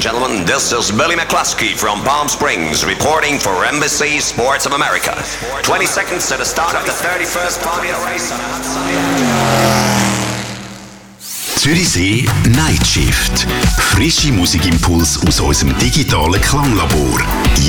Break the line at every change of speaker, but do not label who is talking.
gentlemen, this is Billy McCluskey from Palm Springs reporting for NBC Sports of America. 20 seconds to the start of the 31st Formula Race on a hot sunny
Zürichsee Night Shift. Frische Musikimpuls aus unserem digitalen Klanglabor.